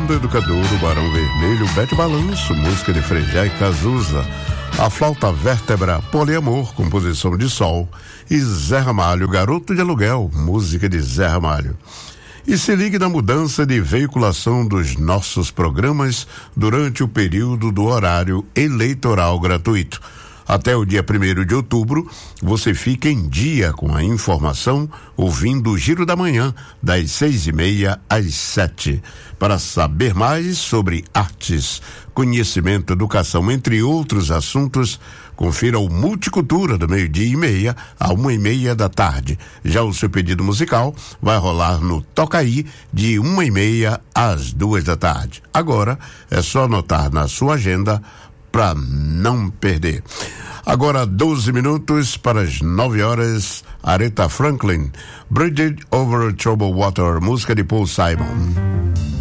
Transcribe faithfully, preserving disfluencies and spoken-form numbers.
Banda Educadora, Barão Vermelho, Bete Balanço, música de Frejá e Cazuza. A Flauta Vértebra, Poliamor, composição de Sol. E Zé Ramalho, Garoto de Aluguel, música de Zé Ramalho. E se ligue na mudança de veiculação dos nossos programas durante o período do horário eleitoral gratuito. Até o dia primeiro de outubro, você fica em dia com a informação, ouvindo o Giro da Manhã, das seis e meia às sete. Para saber mais sobre artes, conhecimento, educação, entre outros assuntos, confira o Multicultura do meio-dia e meia a uma e meia da tarde. Já o seu pedido musical vai rolar no Tocaí de uma e meia às duas da tarde. Agora é só anotar na sua agenda para não perder. Agora doze minutos para as nove horas, Aretha Franklin, Bridge Over Troubled Water, música de Paul Simon.